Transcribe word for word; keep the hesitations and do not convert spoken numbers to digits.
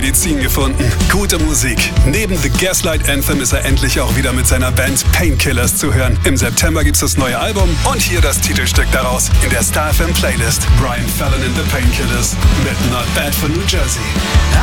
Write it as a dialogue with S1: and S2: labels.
S1: Medizin gefunden. Gute Musik. Neben The Gaslight Anthem ist er endlich auch wieder mit seiner Band Painkillers zu hören. Im September gibt's das neue Album und hier das Titelstück daraus in der Star F M Playlist. Brian Fallon and the Painkillers mit Not Bad for New Jersey.